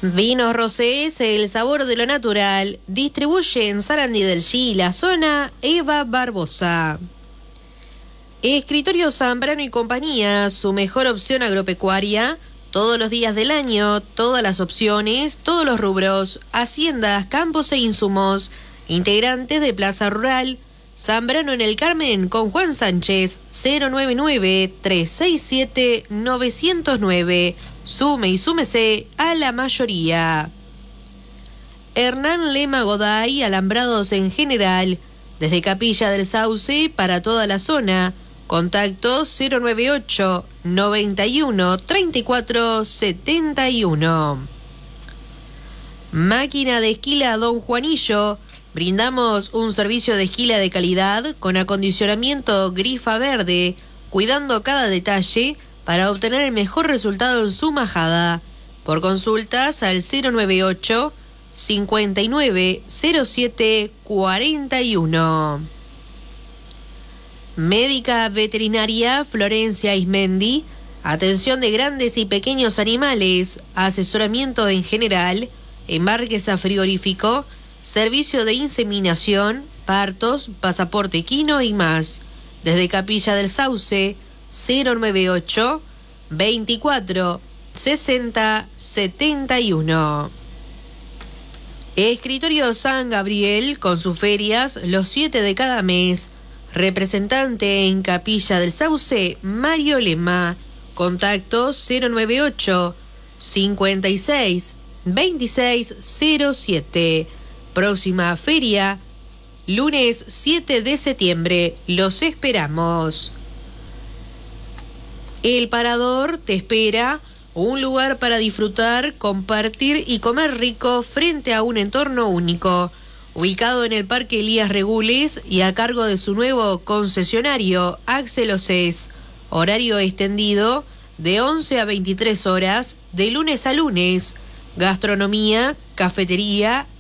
Vinos Rosés, el sabor de lo natural. Distribuye en Sarandí del Chi, la zona Eva Barbosa. Escritorio Zambrano y Compañía, su mejor opción agropecuaria. Todos los días del año, todas las opciones, todos los rubros, haciendas, campos e insumos. Integrantes de Plaza Rural. Zambrano en el Carmen con Juan Sánchez, 099-367-909. Sume y súmese a la mayoría. Hernán Lema Goday, alambrados en general, desde Capilla del Sauce para toda la zona. Contacto 098 91 34 71. Máquina de esquila Don Juanillo. Brindamos un servicio de esquila de calidad con acondicionamiento grifa verde, cuidando cada detalle para obtener el mejor resultado en su majada. Por consultas al 098 59 07 41. Médica Veterinaria Florencia Ismendi, atención de grandes y pequeños animales, asesoramiento en general, embarques a frigorífico, servicio de inseminación, partos, pasaporte equino y más. Desde Capilla del Sauce, 098 24 60 71. Escritorio San Gabriel, con sus ferias los 7 de cada mes. Representante en Capilla del Sauce, Mario Lema. Contacto 098 56 26 07. Próxima feria, lunes 7 de septiembre. Los esperamos. El Parador te espera, un lugar para disfrutar, compartir y comer rico frente a un entorno único. Ubicado en el Parque Elías Regules y a cargo de su nuevo concesionario, Axel Océs. Horario extendido de 11 a 23 horas, de lunes a lunes. Gastronomía, cafetería